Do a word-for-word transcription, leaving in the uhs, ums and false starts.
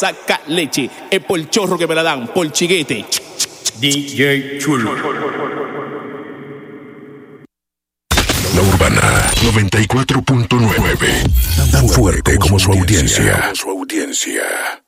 saca leche. Es por chorro que me la dan, por chiguete. D J Chulo. La Urbana noventa y cuatro punto nueve. Tan fuerte como su audiencia. Su audiencia.